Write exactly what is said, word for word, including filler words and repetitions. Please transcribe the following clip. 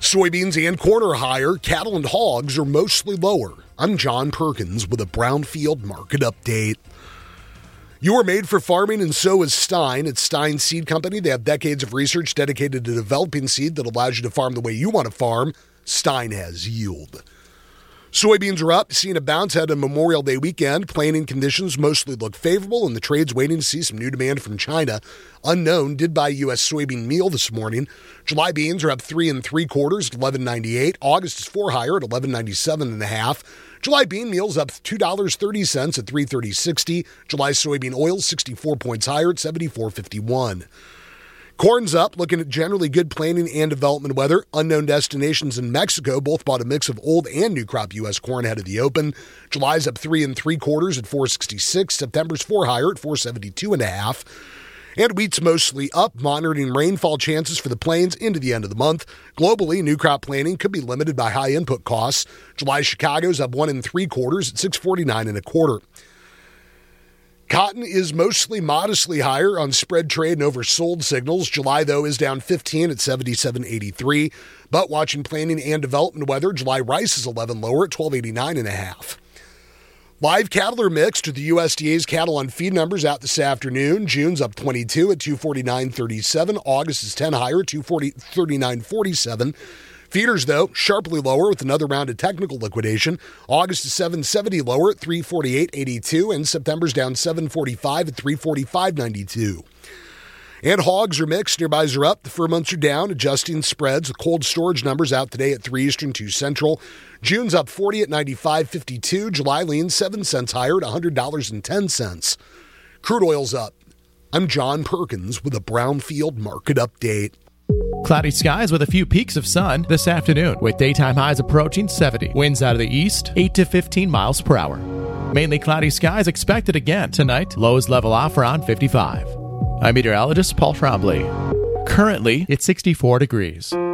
Soybeans and corn are higher. Cattle and hogs are mostly lower. I'm John Perkins with a Brownfield Market Update. You are made for farming, and so is Stein. It's Stein Seed Company. They have decades of research dedicated to developing seed that allows you to farm the way you want to farm. Stein has yield. Soybeans are up, seeing a bounce ahead of Memorial Day weekend. Planting conditions mostly look favorable, and the trade's waiting to see some new demand from China. Unknown did buy U S soybean meal this morning. July beans are up three and three quarters at eleven ninety-eight. August is four higher at eleven ninety-seven and a half. July bean meal's up two dollars and thirty cents at three thirty sixty. July soybean oil sixty-four points higher at seventy-four fifty-one. Corn's up, looking at generally good planting and development weather. Unknown destinations in Mexico both bought a mix of old and new crop U S corn ahead of the open. July's up three and three quarters at four sixty-six. September's four higher at four seventy-two and a half. And wheat's mostly up, monitoring rainfall chances for the plains into the end of the month. Globally, new crop planting could be limited by high input costs. July Chicago's up one and three quarters at six forty-nine and a quarter. Cotton is mostly modestly higher on spread trade and oversold signals. July, though, is down fifteen at seventy-seven eighty-three. But watching planting and development weather, July rice is eleven lower at twelve eighty-nine and a half. Live cattle are mixed with the U S D A's cattle on feed numbers out this afternoon. June's up twenty-two at two forty-nine thirty-seven. August is ten higher at two thirty-nine forty-seven. Feeders, though, sharply lower with another round of technical liquidation. August is seven seventy lower at three forty-eight eighty-two, and September's down seven forty-five at three forty-five ninety-two. And hogs are mixed. Nearbys are up. The fur months are down, adjusting spreads. The cold storage numbers out today at three Eastern, two Central. June's up forty at ninety-five fifty-two. July leans seven cents higher at one hundred dollars and ten cents. Crude oil's up. I'm John Perkins with a Brownfield Market Update. Cloudy skies with a few peaks of sun this afternoon, with daytime highs approaching seventy. Winds out of the east, eight to fifteen miles per hour. Mainly cloudy skies expected again tonight. Lows level off around fifty-five. I'm meteorologist Paul Trombley. Currently, it's sixty-four degrees.